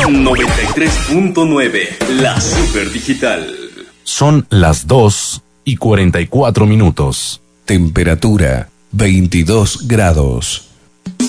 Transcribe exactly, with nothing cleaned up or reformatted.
noventa y tres punto nueve, la Super Digital. Son las dos y cuarenta y cuatro minutos. Temperatura veintidós grados.